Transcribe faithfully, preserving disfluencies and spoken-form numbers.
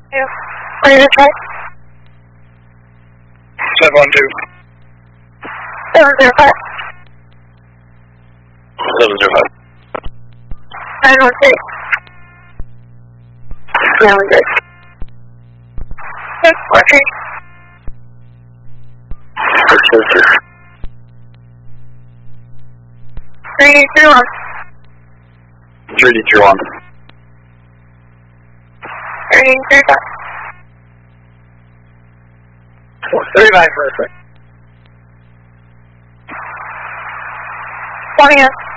Yeah. Are you going to try? seven one two. seven zero five. seven zero five. nine one six. nine one six. six four three. six four three. three three one. three three one. three three five. thirty-nine for a sec. twenty.